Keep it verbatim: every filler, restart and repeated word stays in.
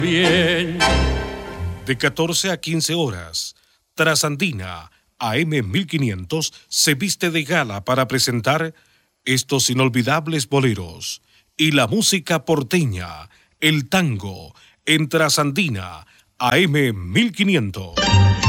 Bien. De catorce a quince horas, Trasandina A M mil quinientos se viste de gala para presentar estos inolvidables boleros y la música porteña, el tango, en Trasandina A M mil quinientos.